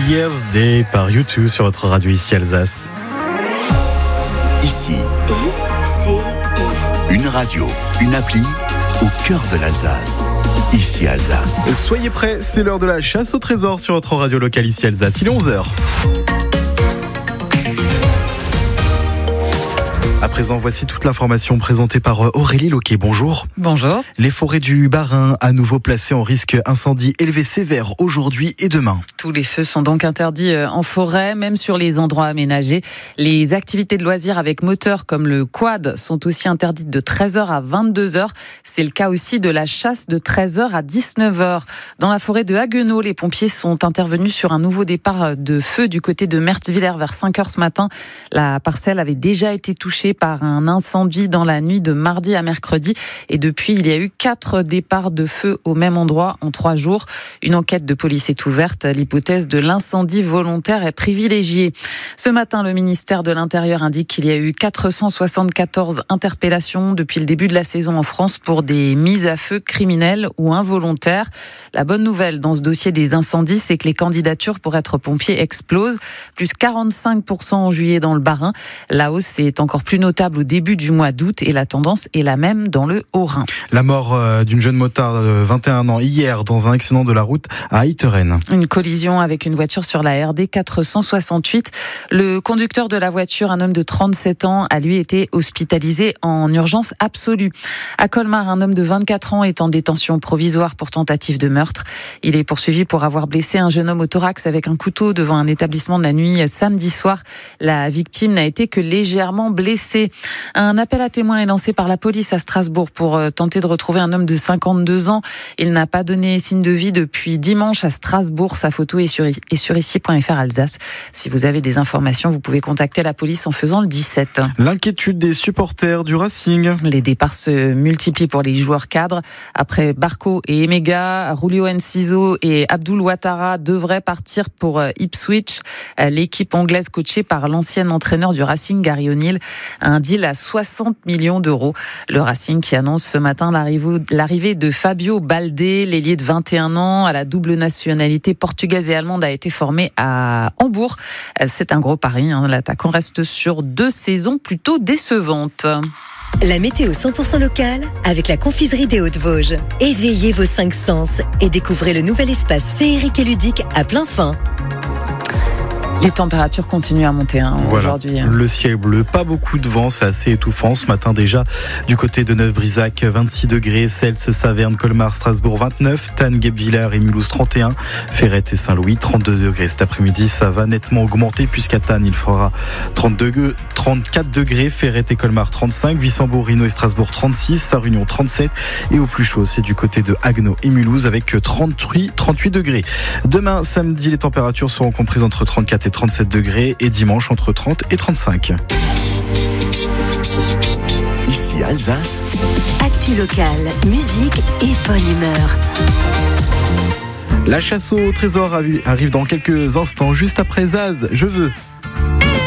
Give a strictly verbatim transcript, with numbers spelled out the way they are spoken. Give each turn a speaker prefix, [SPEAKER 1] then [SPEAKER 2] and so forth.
[SPEAKER 1] Year's Day par U deux sur votre radio ici Alsace.
[SPEAKER 2] Ici,
[SPEAKER 3] I C I.
[SPEAKER 2] une radio, une appli au cœur de l'Alsace. Ici Alsace.
[SPEAKER 1] Soyez prêts, c'est l'heure de la chasse au trésor sur votre radio locale ici Alsace. Il est onze heures. À présent, voici toute l'information présentée par Aurélie Loquet. Bonjour.
[SPEAKER 4] Bonjour.
[SPEAKER 1] Les forêts du Bas-Rhin à nouveau placées en risque incendie élevé sévère aujourd'hui et demain.
[SPEAKER 4] Tous les feux sont donc interdits en forêt, même sur les endroits aménagés. Les activités de loisirs avec moteur comme le quad sont aussi interdites de treize heures à vingt-deux heures. C'est le cas aussi de la chasse de treize heures à dix-neuf heures. Dans la forêt de Haguenau, les pompiers sont intervenus sur un nouveau départ de feu du côté de Mertwiller vers cinq heures ce matin. La parcelle avait déjà été touchée par un incendie dans la nuit de mardi à mercredi. Et depuis, il y a eu quatre départs de feu au même endroit en trois jours. Une enquête de police est ouverte. L'hypothèse de l'incendie volontaire est privilégiée. Ce matin, le ministère de l'Intérieur indique qu'il y a eu quatre cent soixante-quatorze interpellations depuis le début de la saison en France pour des mises à feu criminelles ou involontaires. La bonne nouvelle dans ce dossier des incendies, c'est que les candidatures pour être pompier explosent. Plus quarante-cinq pour cent en juillet dans le Bas-Rhin. La hausse est encore plus notable au début du mois d'août et la tendance est la même dans le Haut-Rhin.
[SPEAKER 1] La mort d'une jeune motarde de vingt et un ans hier dans un accident de la route à Iteren.
[SPEAKER 4] Une collision avec une voiture sur la R D quatre cent soixante-huit. Le conducteur de la voiture, un homme de trente-sept ans, a lui été hospitalisé en urgence absolue. À Colmar, un homme de vingt-quatre ans est en détention provisoire pour tentative de meurtre. Il est poursuivi pour avoir blessé un jeune homme au thorax avec un couteau devant un établissement de la nuit samedi soir. La victime n'a été que légèrement blessée. Un appel à témoins est lancé par la police à Strasbourg pour tenter de retrouver un homme de cinquante-deux ans. Il n'a pas donné signe de vie depuis dimanche à Strasbourg. Sa photo est sur, est sur ici point f r Alsace. Si vous avez des informations, vous pouvez contacter la police en faisant le dix-sept.
[SPEAKER 1] L'inquiétude des supporters du Racing.
[SPEAKER 4] Les départs se multiplient pour les joueurs cadres. Après Barco et Emega, Julio Enciso et Abdul Ouattara devraient partir pour Ipswich. L'équipe anglaise coachée par l'ancien entraîneur du Racing, Gary O'Neill, un deal à soixante millions d'euros. Le Racing qui annonce ce matin l'arrivée de Fabio Baldé, l'ailier de vingt et un ans, à la double nationalité portugaise et allemande, a été formé à Hambourg. C'est un gros pari, hein. L'attaquant reste sur deux saisons plutôt décevantes.
[SPEAKER 3] La météo cent pour cent locale avec la confiserie des Hauts-de-Vosges. Éveillez vos cinq sens et découvrez le nouvel espace féerique et ludique à plein fin.
[SPEAKER 4] Les températures continuent à monter hein,
[SPEAKER 1] voilà.
[SPEAKER 4] aujourd'hui.
[SPEAKER 1] Le ciel bleu, pas beaucoup de vent, c'est assez étouffant. Ce matin déjà, du côté de Neuf-Brisac, vingt-six degrés, Cels, Saverne, Colmar, Strasbourg, vingt-neuf, Tannes, Guebwiller et Mulhouse, trente et un, Ferrette et Saint-Louis, trente-deux degrés. Cet après-midi, ça va nettement augmenter puisqu'à Tannes, il fera trente-deux, trente-quatre degrés, Ferrette et Colmar, trente-cinq, Wissembourg, Rhino et Strasbourg, trente-six, Sarre-Union, trente-sept et au plus chaud, c'est du côté de Haguenau et Mulhouse avec trente-huit, trente-huit degrés. Demain, samedi, les températures seront comprises entre trente-quatre et trente-sept degrés et dimanche entre trente et trente-cinq.
[SPEAKER 2] Ici Alsace.
[SPEAKER 3] Actu locale, musique et bonne humeur.
[SPEAKER 1] La chasse au trésor arrive dans quelques instants, juste après Zaz, je veux.